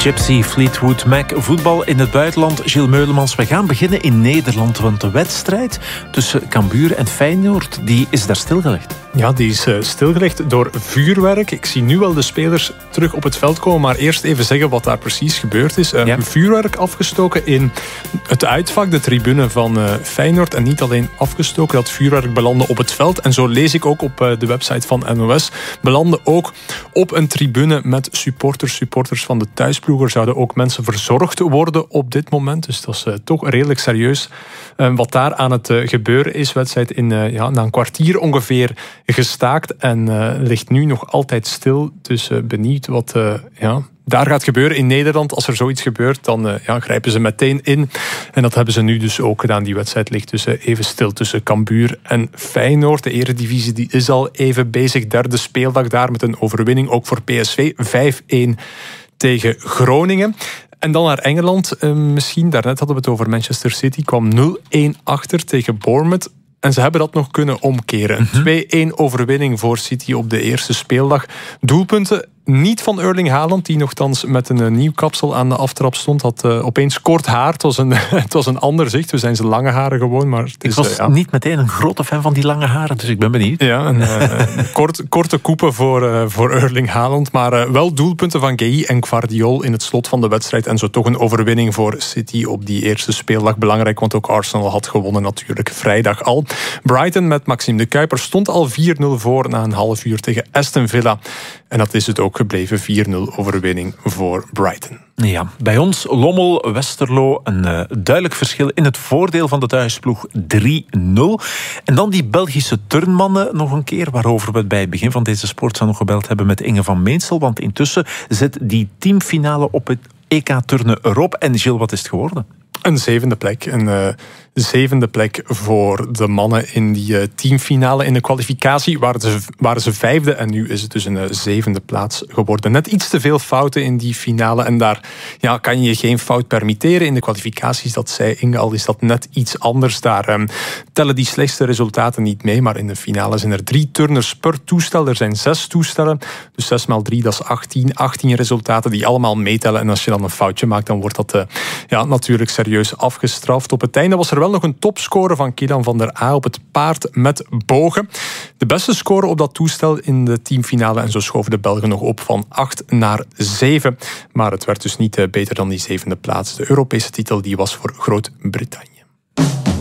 Gypsy, Fleetwood Mac, voetbal in het buitenland. Gilles Meulemans, we gaan beginnen in Nederland, want de wedstrijd tussen Cambuur en Feyenoord, die is daar stilgelegd. Ja, die is stilgelegd door vuurwerk. Ik zie nu wel de spelers terug op het veld komen, maar eerst even zeggen wat daar precies gebeurd is. Vuurwerk afgestoken in het uitvak, de tribune van Feyenoord. En niet alleen afgestoken, dat vuurwerk belandde op het veld. En zo lees ik ook op de website van NOS. Belandde ook op een tribune met supporters van de thuisploeg. Er zouden ook mensen verzorgd worden op dit moment. Dus dat is toch redelijk serieus wat daar aan het gebeuren is. Wedstrijd na een kwartier ongeveer gestaakt en ligt nu nog altijd stil. Dus benieuwd wat daar gaat gebeuren in Nederland. Als er zoiets gebeurt, dan grijpen ze meteen in. En dat hebben ze nu dus ook gedaan. Die wedstrijd ligt dus even stil tussen Cambuur en Feyenoord. De Eredivisie die is al even bezig. Derde speeldag daar met een overwinning. Ook voor PSV 5-1 tegen Groningen. En dan naar Engeland. Misschien, daarnet hadden we het over Manchester City. Kwam 0-1 achter tegen Bournemouth. En ze hebben dat nog kunnen omkeren. Een 2-1 overwinning voor City op de eerste speeldag. Doelpunten niet van Erling Haaland, die nogthans met een nieuw kapsel aan de aftrap stond. Had opeens kort haar. Het was een ander zicht. We zijn zijn lange haren gewoon. Maar ik was niet meteen een grote fan van die lange haren, dus ik ben benieuwd. Ja, korte koepen voor Erling Haaland. Maar wel doelpunten van Gueye en Gvardiol in het slot van de wedstrijd. En zo toch een overwinning voor City op die eerste speeldag. Belangrijk, want ook Arsenal had gewonnen natuurlijk vrijdag al. Brighton met Maxime de Cuyper stond al 4-0 voor na een half uur tegen Aston Villa. En dat is het ook gebleven, 4-0 overwinning voor Brighton. Ja, bij ons Lommel, Westerlo, een duidelijk verschil in het voordeel van de thuisploeg 3-0. En dan die Belgische turnmannen nog een keer, waarover we het bij het begin van deze sportzaal nog gebeld hebben met Inge van Meensel, want intussen zit die teamfinale op het EK turnen erop. En Gilles, wat is het geworden? Een zevende plek. Een zevende plek voor de mannen in die teamfinale. In de kwalificatie waren ze vijfde en nu is het dus een zevende plaats geworden. Net iets te veel fouten in die finale en daar kan je geen fout permitteren. In de kwalificaties, dat zei Inge al, is dat net iets anders. Daar tellen die slechtste resultaten niet mee, maar in de finale zijn er 3 turners per toestel. Er zijn 6 toestellen, dus 6 x 3, dat is 18. 18 resultaten die allemaal meetellen en als je dan een foutje maakt, dan wordt dat natuurlijk serieus afgestraft. Op het einde was er wel nog een topscore van Kylian van der Aa op het paard met bogen. De beste score op dat toestel in de teamfinale en zo schoven de Belgen nog op van 8 naar 7. Maar het werd dus niet beter dan die zevende plaats. De Europese titel die was voor Groot-Brittannië.